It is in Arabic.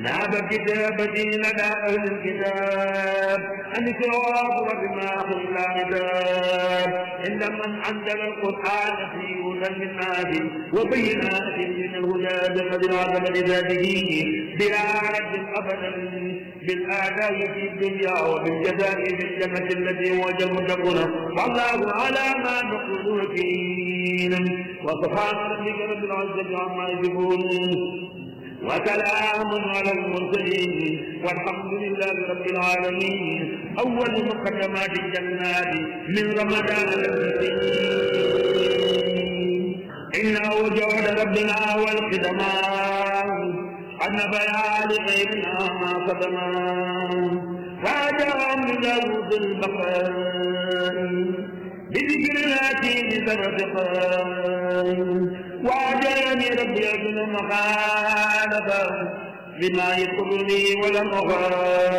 ناب كتابتي لدى أهل الكتاب أن سواه بما قل عباد إن من أنزل القرآن في هدى للناس وبينات من الهدى بقدر عظمة ذاته بلا رد أبدا بالآداء في الدنيا وبالجزاء في الجنة التي وجه المتقون والله على ما نقول وكيل وسبحان ربك رب العزة عما يصفون وسلام على المرسلين والحمد لله رب العالمين. أول مقدمات الجنات من رمضان إنه جود ربنا والخدمات أن بيان غيرنا ما قدما فاجعل من ذوق البقاء بذكر التي ترتقى وعجلني ربي ابن مخالفة بما يقرني ولم أخاف